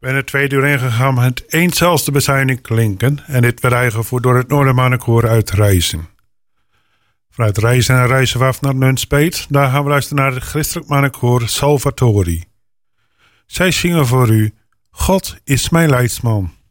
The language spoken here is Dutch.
ben er 2 uur ingegaan met eenzelfde bezuining klinken en dit werd uitgevoerd door het Noordermannenkoor uit Rijssen. Vanuit Rijssen reizen we af naar Nunspeet. Daar gaan we luisteren naar het christelijk mannenkoor Salvatori. Zij zingen voor u: God is mijn leidsman.